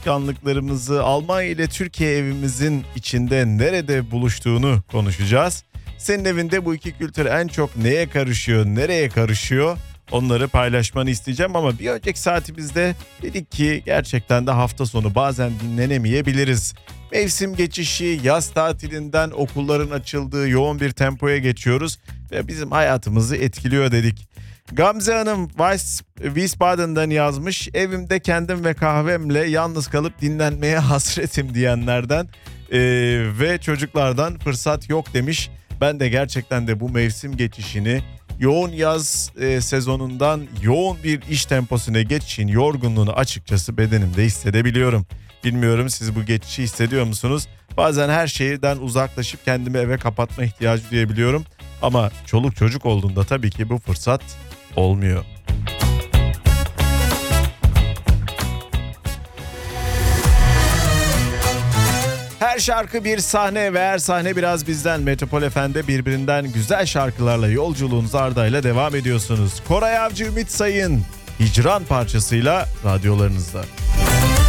alışkanlıklarımızı, Almanya ile Türkiye evimizin içinde nerede buluştuğunu konuşacağız. Senin evinde bu iki kültür en çok neye karışıyor, nereye karışıyor? Onları paylaşmanı isteyeceğim ama bir önceki saatimizde dedik ki gerçekten de hafta sonu bazen dinlenemeyebiliriz. Mevsim geçişi, yaz tatilinden okulların açıldığı yoğun bir tempoya geçiyoruz ve bizim hayatımızı etkiliyor dedik. Gamze Hanım Wiesbaden'dan yazmış. Evimde kendim ve kahvemle yalnız kalıp dinlenmeye hasretim diyenlerden ve çocuklardan fırsat yok demiş. Ben de gerçekten de bu mevsim geçişini yoğun yaz sezonundan yoğun bir iş temposuna geçişin yorgunluğunu açıkçası bedenimde hissedebiliyorum. Bilmiyorum, siz bu geçişi hissediyor musunuz? Bazen her şeyden uzaklaşıp kendimi eve kapatma ihtiyacı duyabiliyorum. Ama çoluk çocuk olduğunda tabii ki bu fırsat olmuyor. Her şarkı bir sahne ve her sahne biraz bizden. Metropol FM'de birbirinden güzel şarkılarla yolculuğunuz Arda'yla devam ediyorsunuz. Koray Avcı, Ümit Sayın Hicran parçasıyla radyolarınızda.